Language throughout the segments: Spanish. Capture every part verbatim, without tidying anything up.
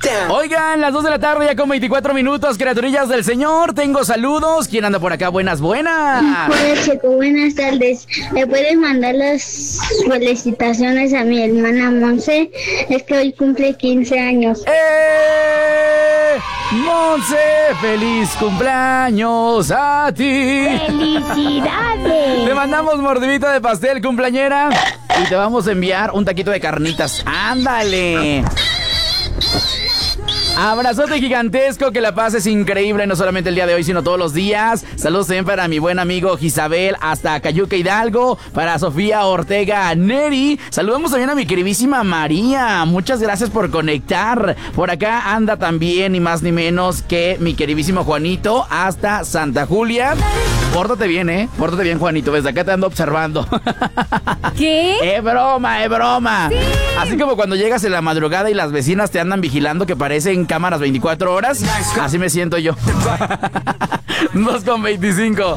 Oigan, las dos de la tarde ya con veinticuatro minutos, criaturillas del Señor. Tengo saludos. ¿Quién anda por acá? Buenas, buenas. Hola, Checo, buenas tardes. ¿Le puedes mandar las felicitaciones a mi hermana Monse? Es que hoy cumple quince años. ¡Eh! Monse, feliz cumpleaños a ti. ¡Felicidades! Te mandamos mordidita de pastel, cumpleañera. Y te vamos a enviar un taquito de carnitas. ¡Ándale! Abrazote gigantesco, que la pases increíble, no solamente el día de hoy, sino todos los días. Saludos también para mi buen amigo Isabel, hasta Cayuca Hidalgo, para Sofía Ortega Neri. Saludamos también a mi queridísima María, muchas gracias por conectar. Por acá anda también, ni más ni menos que mi queridísimo Juanito, hasta Santa Julia. Pórtate bien, eh, pórtate bien, Juanito, desde acá te ando observando. ¿Qué? Es broma, es broma. Sí. Así como cuando llegas en la madrugada y las vecinas te andan vigilando, que parecen cámaras veinticuatro horas, así me siento yo. dos con veinticinco.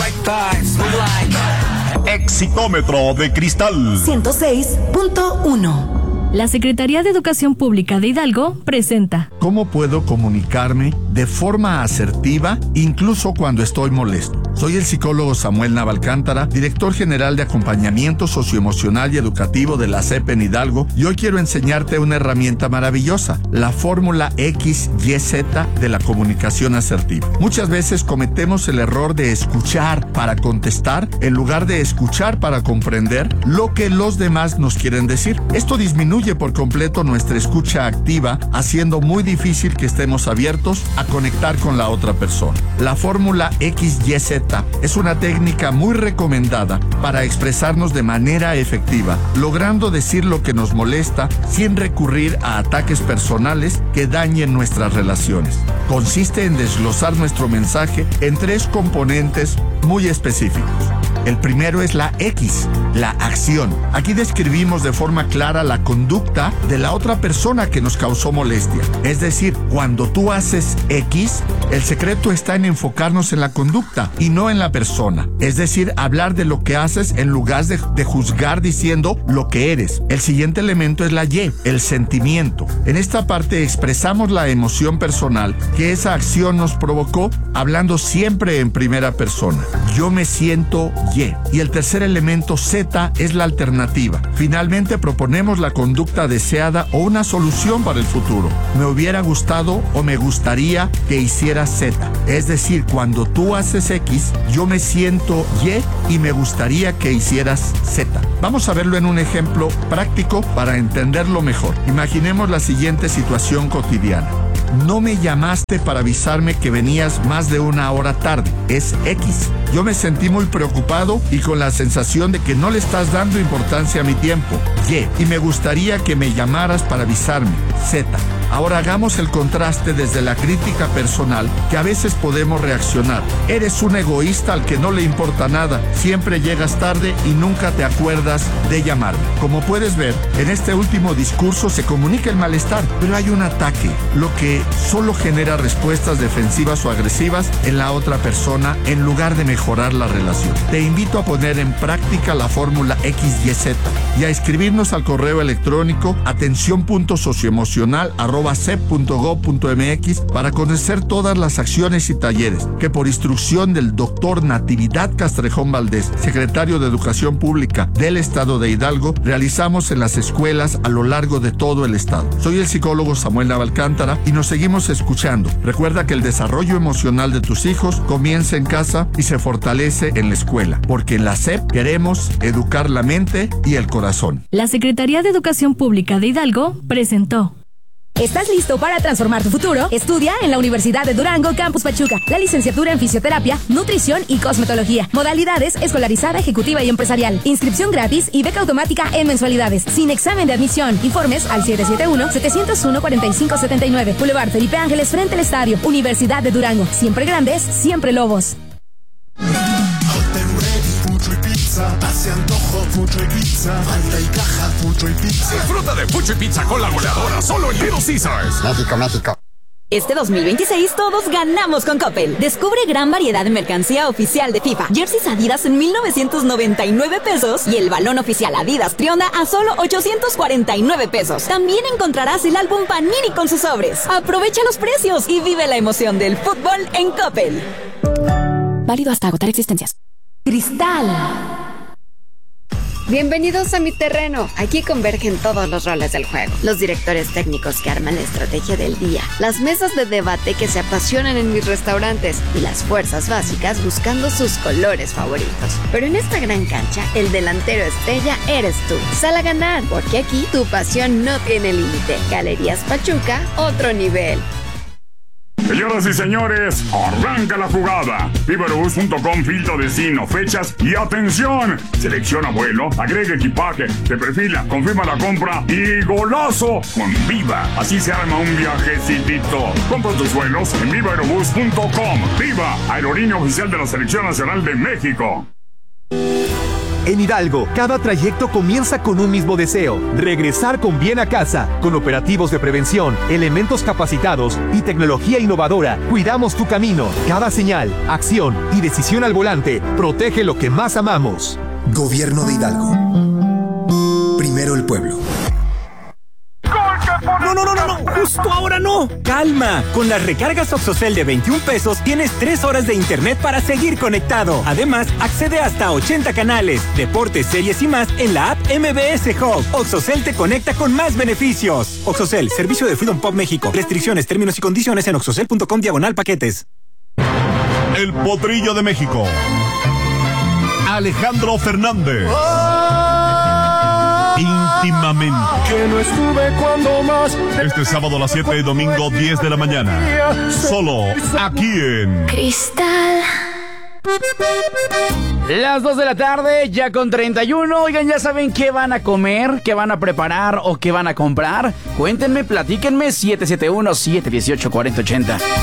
Exitómetro de cristal ciento seis punto uno. La Secretaría de Educación Pública de Hidalgo presenta ¿Cómo puedo comunicarme de forma asertiva incluso cuando estoy molesto? Soy el psicólogo Samuel Navalcántara, director general de acompañamiento socioemocional y educativo de la S E P en Hidalgo, y hoy quiero enseñarte una herramienta maravillosa, la fórmula X Y Z de la comunicación asertiva. Muchas veces cometemos el error de escuchar para contestar en lugar de escuchar para comprender lo que los demás nos quieren decir. Esto disminuye por completo nuestra escucha activa, haciendo muy difícil que estemos abiertos a conectar con la otra persona. La fórmula X Y Z es una técnica muy recomendada para expresarnos de manera efectiva, logrando decir lo que nos molesta sin recurrir a ataques personales que dañen nuestras relaciones. Consiste en desglosar nuestro mensaje en tres componentes muy específicos. El primero es la X, la acción. Aquí describimos de forma clara la conducta de la otra persona que nos causó molestia. Es decir, cuando tú haces X, el secreto está en enfocarnos en la conducta y no en la persona. Es decir, hablar de lo que haces en lugar de, de juzgar diciendo lo que eres. El siguiente elemento es la Y, el sentimiento. En esta parte expresamos la emoción personal que esa acción nos provocó, hablando siempre en primera persona. Yo me siento Y. Y el tercer elemento Z es la alternativa. Finalmente proponemos la conducta deseada o una solución para el futuro. Me hubiera gustado o me gustaría que hicieras Z. Es decir, cuando tú haces X, yo me siento Y y me gustaría que hicieras Z. Vamos a verlo en un ejemplo práctico para entenderlo mejor. Imaginemos la siguiente situación cotidiana. No me llamaste para avisarme que venías más de una hora tarde. Es X. Yo me sentí muy preocupado y con la sensación de que no le estás dando importancia a mi tiempo. Y. Y me gustaría que me llamaras para avisarme. Z. Ahora hagamos el contraste desde la crítica personal que a veces podemos reaccionar. Eres un egoísta al que no le importa nada. Siempre llegas tarde y nunca te acuerdas de llamarme. Como puedes ver, en este último discurso se comunica el malestar, pero hay un ataque, lo que solo genera respuestas defensivas o agresivas en la otra persona en lugar de mejorar la relación. Te invito a poner en práctica la fórmula X Y Z y a escribirnos al correo electrónico atención punto socioemocional arroba sep punto gob punto mx para conocer todas las acciones y talleres que por instrucción del doctor Natividad Castrejón Valdés, secretario de Educación Pública del Estado de Hidalgo, realizamos en las escuelas a lo largo de todo el estado. Soy el psicólogo Samuel Navalcántara y nos seguimos escuchando. Recuerda que el desarrollo emocional de tus hijos comienza en casa y se fortalece en la escuela, porque en la S E P queremos educar la mente y el corazón. La Secretaría de Educación Pública de Hidalgo presentó. ¿Estás listo para transformar tu futuro? Estudia en la Universidad de Durango, Campus Pachuca. La licenciatura en Fisioterapia, Nutrición y Cosmetología. Modalidades escolarizada, ejecutiva y empresarial. Inscripción gratis y beca automática en mensualidades. Sin examen de admisión. Informes al siete siete uno, siete cero uno, cuatro cinco siete nueve. Boulevard Felipe Ángeles frente al estadio. Universidad de Durango. Siempre grandes, siempre lobos. Hace antojo, Fucho y Pizza. Falta y caja, Fucho y Pizza. Disfruta de Fucho y Pizza con la goleadora solo en Little Caesars. México, México. Este dos mil veintiséis todos ganamos con Coppel. Descubre gran variedad de mercancía oficial de FIFA. Jerseys Adidas en mil novecientos noventa y nueve pesos y el balón oficial Adidas Trionda a solo ochocientos cuarenta y nueve pesos. También encontrarás el álbum Panini con sus sobres. Aprovecha los precios y vive la emoción del fútbol en Coppel. Válido hasta agotar existencias. Cristal. Bienvenidos a mi terreno. Aquí convergen todos los roles del juego. Los directores técnicos que arman la estrategia del día, las mesas de debate que se apasionan en mis restaurantes y las fuerzas básicas buscando sus colores favoritos. Pero en esta gran cancha, el delantero estrella eres tú. Sal a ganar, porque aquí tu pasión no tiene límite. Galerías Pachuca, otro nivel. Señoras y señores, arranca la jugada. Viva Aerobús punto com, filtro destino, fechas y atención. Selecciona vuelo, agrega equipaje, te perfila, confirma la compra y golazo con Viva. Así se arma un viajecitito. Compra tus vuelos en Viva Aerobús punto com. Viva, aerolínea oficial de la Selección Nacional de México. En Hidalgo, cada trayecto comienza con un mismo deseo: regresar con bien a casa. Con operativos de prevención, elementos capacitados y tecnología innovadora, cuidamos tu camino. Cada señal, acción y decisión al volante protege lo que más amamos. Gobierno de Hidalgo. Primero el pueblo. No, no, no, no, no, justo ahora no. Calma, con las recargas Oxocel de veintiún pesos tienes tres horas de internet para seguir conectado. Además, accede hasta a ochenta canales, deportes, series y más en la app M B S Hub. Oxocel te conecta con más beneficios. Oxocel, servicio de Freedom Pop México. Restricciones, términos y condiciones en oxocel punto com diagonal paquetes. El Potrillo de México. Alejandro Fernández. Íntimamente. Que no estuve cuando más. Este sábado a las siete y domingo diez de la mañana. Solo aquí en Cristal. Las dos de la tarde, ya con treinta y uno. Oigan, ¿ya saben qué van a comer, qué van a preparar o qué van a comprar? Cuéntenme, platíquenme. siete siete uno, siete uno ocho, cuatro cero ocho cero.